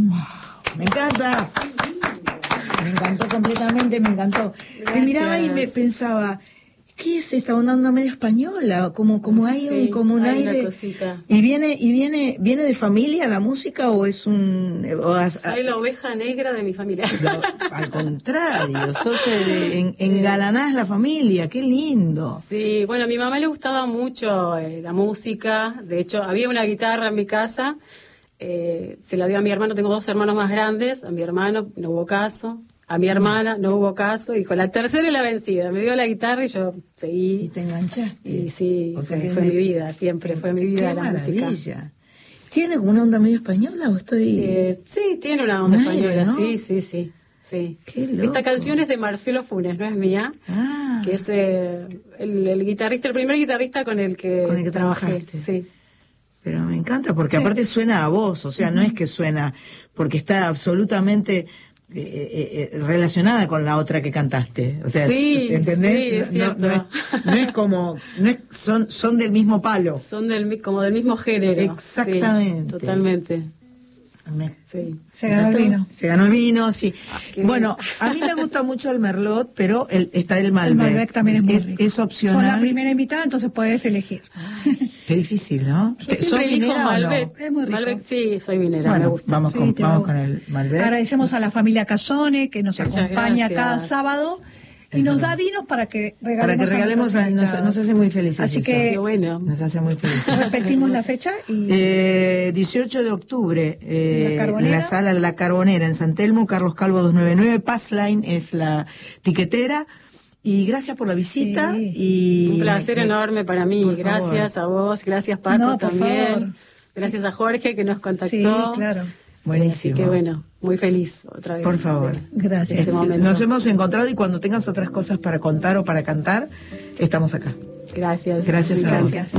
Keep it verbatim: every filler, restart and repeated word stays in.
Wow, me encanta. Me encantó completamente, me encantó. Gracias. Te miraba y me pensaba, ¿qué es esta onda, onda medio española? Como, como hay Sí, un, como un hay aire. una cosita. ¿Y viene, y viene, viene de familia la música o es un, o has- Soy la oveja negra de mi familia. lo- al contrario, sos el- en, engalanás la familia, qué lindo. Sí, bueno, a mi mamá le gustaba mucho eh, la música. De hecho, había una guitarra en mi casa. Eh, se la dio a mi hermano. Tengo dos hermanos más grandes. A mi hermano no hubo caso. A mi hermana no hubo caso. Dijo, la tercera es la vencida. Me dio la guitarra y yo Y seguí. te enganchaste. Y sí, O sea fue, que fue de- mi vida. Siempre fue mi vida Qué la música. maravilla. ¿Tiene como una onda medio española o estoy...? Eh, sí, tiene una onda Un aire, española. ¿no? Sí, sí, sí. sí. Qué loco. Esta canción es de Marcelo Funes, no es mía. Ah, Que es eh, el, el guitarrista, el primer guitarrista con el que, Con el que trabajé. trabajaste. Sí. pero me encanta porque Sí. aparte suena a vos, o sea, no es que suena, porque está absolutamente eh, eh, eh, relacionada con la otra que cantaste, o sea, Sí, ¿entendés? sí, es no, no, cierto. es, no es como, no es, son, son del mismo palo. Son del mi- como del mismo género. Exactamente. Sí, totalmente. Me- Sí. Se ganó el vino. Se ganó el vino, sí. Ah, qué Bueno, bien. a mí me gusta mucho el Merlot, pero el, está el Malbec. El Malbec también es muy rico. Es opcional. Son la primera invitada, entonces puedes elegir. Qué difícil, ¿no? Yo ¿Sos siempre elijo vinera o no? Malbec. Es muy rico. Malbec, sí, soy vinera, me Bueno, gusta. vamos, Sí, con, te va a vamos con gustar. el Malbec. Agradecemos a la familia Casone que nos Muchas acompaña gracias. cada sábado y nos da vinos para que regalemos Para que a regalemos, nuestros a- nos, invitados. nos hace muy felices. Así eso. que Qué bueno. Nos hace muy felices. repetimos la fecha y Eh, dieciocho de octubre, eh, La Carbonera. en la sala La Carbonera, en San Telmo, Carlos Calvo doscientos noventa y nueve, Passline es la tiquetera. Y gracias por la visita. Sí. y Un placer me- enorme para mí. por Gracias favor. a vos, gracias Pato No, por también. favor. Gracias a Jorge que nos contactó. sí, claro. Buenísimo. Así que bueno, muy feliz otra vez. Por favor. de- Gracias. de este momento. Nos hemos encontrado y cuando tengas otras cosas para contar o para cantar, estamos acá. Gracias. Gracias Me a vos. encanta.